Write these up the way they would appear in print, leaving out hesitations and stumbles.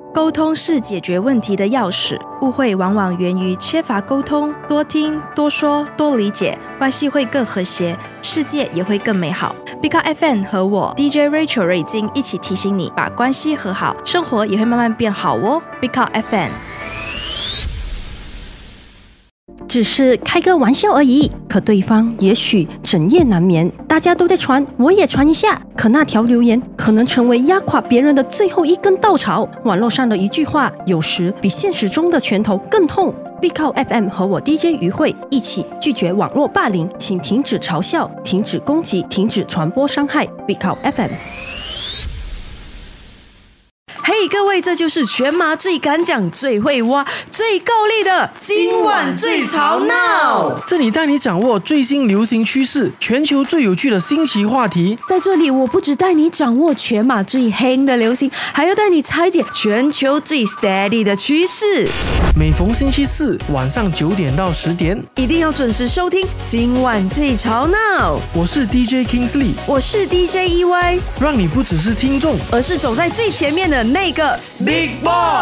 沟通是解决问题的钥匙，误会往往源于缺乏沟通，多听、多说、多理解，关系会更和谐，世界也会更美好。Big Up FM 和我 DJ Rachel 瑞金一起提醒你，把关系和好，生活也会慢慢变好哦。Big Up FM。 只是开个玩笑而已，可对方也许整夜难眠。大家都在传，我也传一下。可那条留言可能成为压垮别人的最后一根稻草。网络上的一句话，有时比现实中的拳头更痛。Big Up FM 和我 DJ 于慧一起拒绝网络霸凌，请停止嘲笑，停止攻击，停止传播伤害。Big Up FM。 嘿，各位，这就是全马最敢讲、最会挖、最够力的今晚最吵闹。 这里带你掌握最新流行趋势，全球最有趣的新奇话题。 在这里，我不只带你掌握全马最黑的流行，还要带你拆解全球最 steady 的趋势。 每逢星期四晚上9点到10点， 一定要准时收听今晚最吵闹。 我是 DJ Kingsley， 我是 DJ EY， 让你不只是听众， 而是走在最前面的那个 Big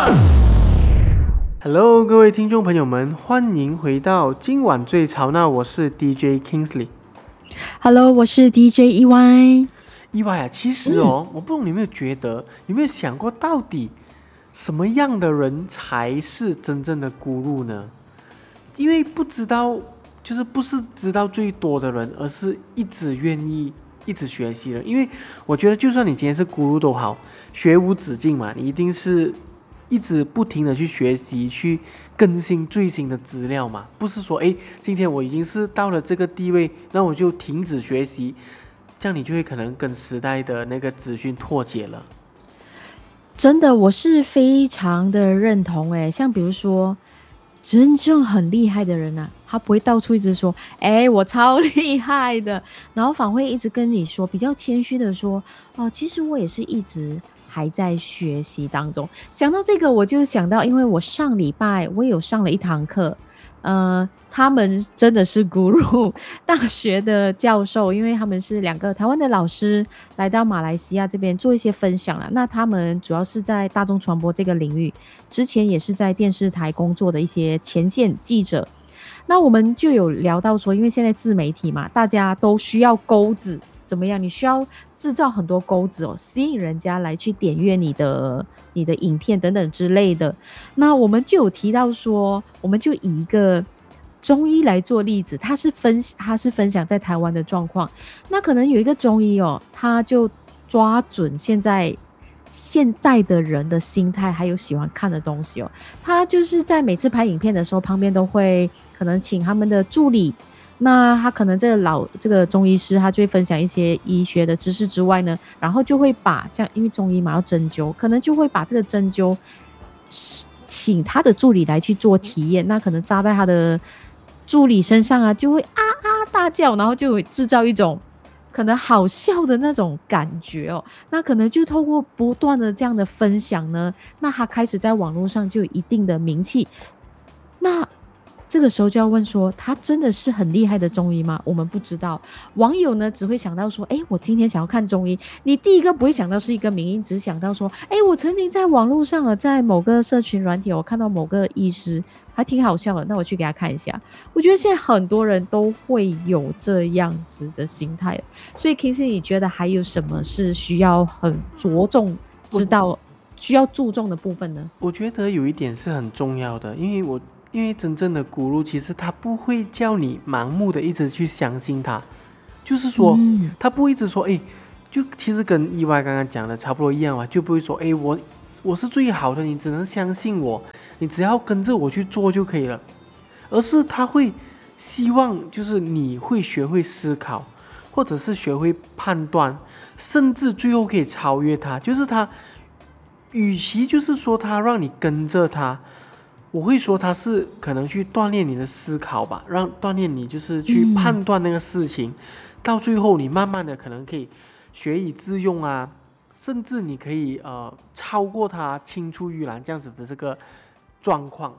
Boss。Hello， 各位听众朋友们，欢迎回到今晚最吵闹。我是 DJ Kingsley。Hello， 我是 DJ EY。 EY 啊，其实我不知道你有没有觉得，有没有想过，到底什么样的人才是真正的guru路呢？因为不知道，就是不是知道最多的人，而是一直愿意一直学习的。因为我觉得，就算你今天是guru路都好，学无止境嘛，你一定是一直不停的去学习，去更新最新的资料嘛。不是说，今天我已经是到了这个地位，那我就停止学习，这样你就会可能跟时代的那个资讯脱节了。 真的，我是非常的认同像比如说真正很厉害的人啊，他不会到处一直说我超厉害的，然后反会一直跟你说，比较谦虚的说其实我也是一直还在学习当中。想到这个我就想到，因为我上礼拜我也有上了一堂课，他们真的是guru大学的教授，因为他们是2个台湾的老师来到马来西亚这边做一些分享啦。那他们主要是在大众传播这个领域，之前也是在电视台工作的一些前线记者。那我们就有聊到说，因为现在自媒体嘛，大家都需要钩子，怎么样？你需要制造很多钩子吸引人家来去点阅你的影片等等之类的。那我们就有提到说，我们就以一个中医来做例子，他是分享在台湾的状况。那可能有一个中医他就抓准现代的人的心态，还有喜欢看的东西他就是在每次拍影片的时候，旁边都会可能请他们的助理。那他可能这个中医师，他就会分享一些医学的知识之外呢，然后就会把像因为中医嘛要针灸，可能就会把这个针灸请他的助理来去做体验。那可能扎在他的助理身上啊，就会大叫，然后就会制造一种可能好笑的那种感觉那可能就透过不断的这样的分享呢，那他开始在网络上就有一定的名气。那这个时候就要问说，他真的是很厉害的中医吗？我们不知道。网友呢只会想到说，我今天想要看中医，你第一个不会想到是一个名医，只想到说，我曾经在网络上在某个社群软体我看到某个医师还挺好笑的，那我去给他看一下。我觉得现在很多人都会有这样子的心态，所以 Kingsley 你觉得还有什么是需要很着重知道需要注重的部分呢？ 我觉得有一点是很重要的，因为真正的guru其实他不会叫你盲目的一直去相信他，就是说他不会一直说就其实跟EY刚刚讲的差不多一样嘛，就不会说我是最好的，你只能相信我，你只要跟着我去做就可以了。而是他会希望就是你会学会思考，或者是学会判断，甚至最后可以超越他。就是他与其就是说他让你跟着他，我会说他是可能去锻炼你的思考吧，锻炼你就是去判断那个事情，到最后你慢慢的可能可以学以致用啊，甚至你可以超过他，青出于蓝这样子的这个状况。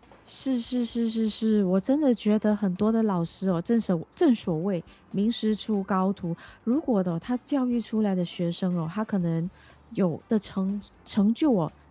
是，我真的觉得很多的老师正所谓名师出高徒，如果他教育出来的学生他可能有的成就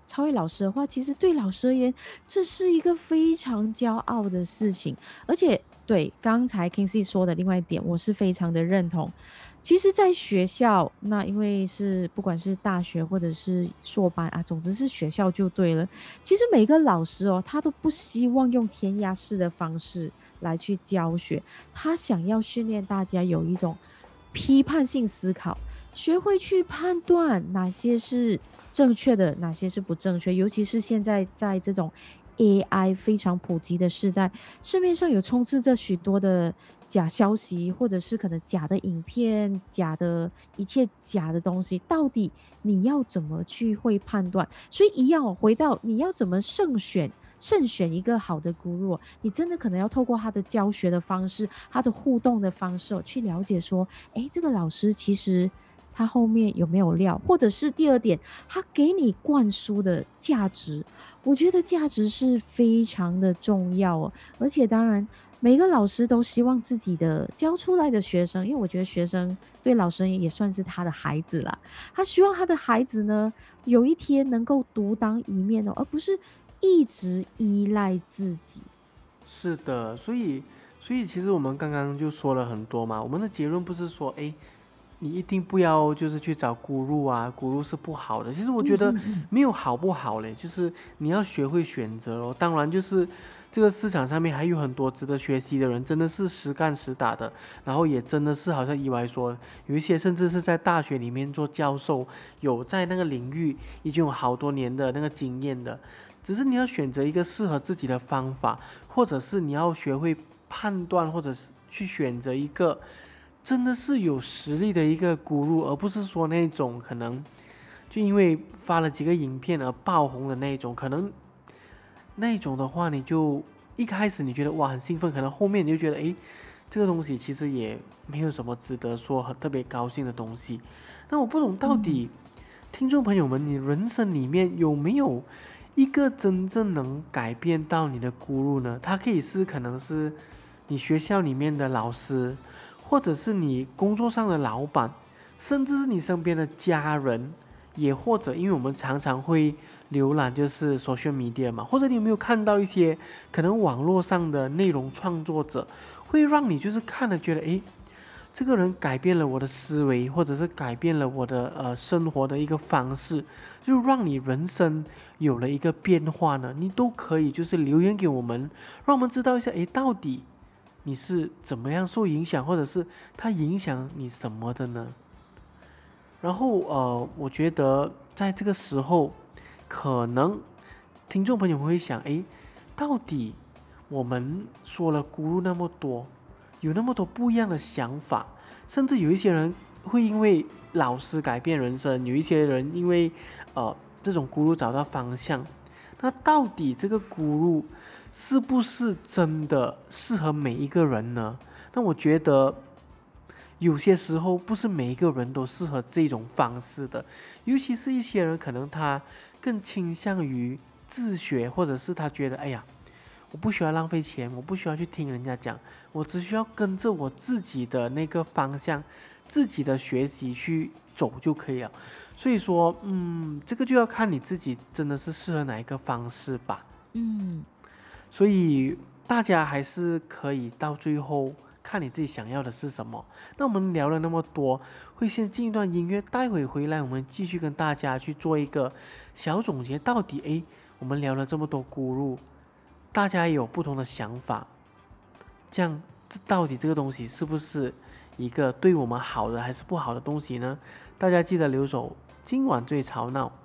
超越老师的话，其实对老师而言，这是一个非常骄傲的事情。而且对刚才 Kingsley 说的另外一点，我是非常的认同。其实在学校，那因为是不管是大学或者是硕班啊，总之是学校就对了。其实每个老师哦，他都不希望用填鸭式的方式来去教学，他想要训练大家有一种批判性思考，学会去判断哪些是正确的，哪些是不正确。尤其是现在在这种 AI 非常普及的时代，市面上有充斥着许多的假消息，或者是可能假的影片、假的一切假的东西，到底你要怎么去会判断？所以一样哦，回到你要怎么慎选一个好的 guru，你真的可能要透过他的教学的方式，他的互动的方式去了解说，诶，这个老师其实他后面有没有料，或者是第二点，他给你灌输的价值，我觉得价值是非常的重要哦。而且当然，每个老师都希望自己的教出来的学生，因为我觉得学生对老师也算是他的孩子啦，他希望他的孩子呢，有一天能够独当一面哦，而不是一直依赖自己。 是的，所以其实我们刚刚就说了很多嘛，我们的结论不是说，哎，你一定不要就是去找guru啊，guru是不好的。其实我觉得没有好不好嘞，就是你要学会选择咯。当然就是这个市场上面还有很多值得学习的人，真的是实干实打的，然后也真的是好像意外说，有一些甚至是在大学里面做教授，有在那个领域已经有好多年的那个经验的。只是你要选择一个适合自己的方法，或者是你要学会判断，或者是去选择一个真的是有实力的一个guru，而不是说那种可能就因为发了几个影片而爆红的那种。可能那种的话，你就一开始你觉得哇很兴奋，可能后面你就觉得诶，这个东西其实也没有什么值得说很特别高兴的东西。那我不懂到底听众朋友们，你人生里面有没有一个真正能改变到你的guru呢？他可能是你学校里面的老师，或者是你工作上的老板，甚至是你身边的家人，也或者因为我们常常会浏览就是 social media 嘛，或者你有没有看到一些可能网络上的内容创作者，会让你就是看了觉得诶，这个人改变了我的思维，或者是改变了我的生活的一个方式，就让你人生有了一个变化呢？你都可以就是留言给我们，让我们知道一下，诶，到底你是怎么样受影响，或者是它影响你什么的呢？然后我觉得在这个时候，可能听众朋友们会想，诶，到底我们说了guru那么多，有那么多不一样的想法，甚至有一些人会因为老师改变人生，有一些人因为这种guru找到方向。那到底这个guru是不是真的适合每一个人呢？那我觉得有些时候不是每一个人都适合这种方式的，尤其是一些人可能他更倾向于自学，或者是他觉得哎呀，我不需要浪费钱，我不需要去听人家讲，我只需要跟着我自己的那个方向，自己的学习去走就可以了。所以说这个就要看你自己真的是适合哪一个方式吧。所以大家还是可以到最后看你自己想要的是什么。那我们聊了那么多，会先进一段音乐，待会回来我们继续跟大家去做一个小总结。到底我们聊了这么多guru，大家也有不同的想法，这样到底这个东西是不是一个对我们好的还是不好的东西呢？大家记得留守今晚最吵闹。